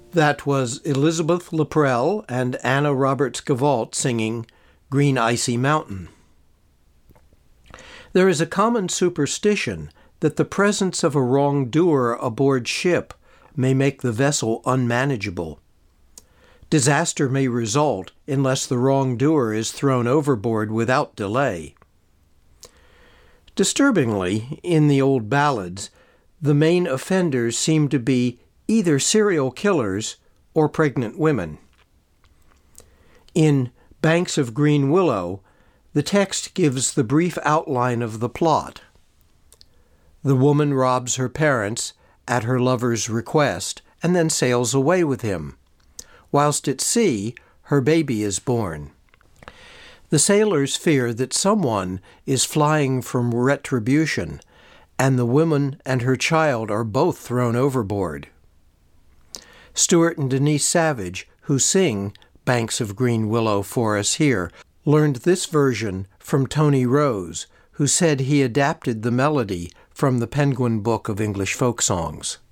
That was Elizabeth Laprelle and Anna Roberts-Gavalt singing Green Icy Mountain. There is a common superstition that the presence of a wrongdoer aboard ship may make the vessel unmanageable. Disaster may result unless the wrongdoer is thrown overboard without delay. Disturbingly, in the old ballads, the main offenders seem to be either serial killers or pregnant women. In Banks of Green Willow, the text gives the brief outline of the plot. The woman robs her parents at her lover's request and then sails away with him. Whilst at sea, her baby is born. The sailors fear that someone is flying from retribution, and the woman and her child are both thrown overboard. Stuart and Denise Savage, who sing Banks of Green Willow for us here, learned this version from Tony Rose, who said he adapted the melody from the Penguin Book of English Folk Songs.